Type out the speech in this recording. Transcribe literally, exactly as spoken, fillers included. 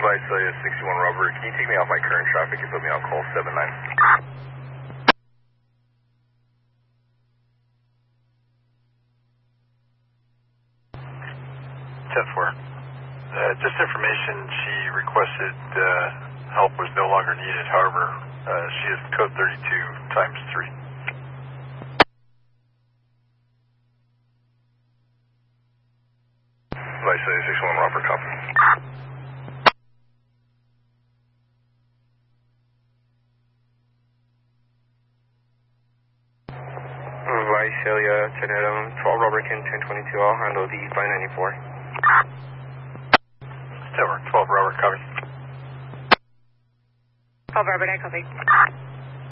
Vice uh, sixty-one Robert, can you take me off my current traffic and put me on call seven nine? ten four. Uh, just information, she requested uh, help was no longer needed. However, uh, she is code thirty-two times three. Vice uh, sixty-one Robert, copy. Visalia, Tornado, twelve Robert, ten twenty-two, I'll handle the five ninety-four. twelve Robert, copy. twelve Robert, I copy.